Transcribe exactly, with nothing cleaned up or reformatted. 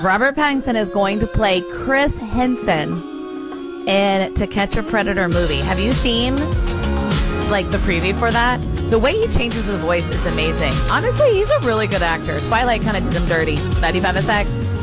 Robert Pattinson is going to play Chris Henson in To Catch a Predator movie. Have you seen, like, the preview for that? The way he changes his voice is amazing. Honestly, he's a really good actor. Twilight kind of did him dirty. ninety-five S X.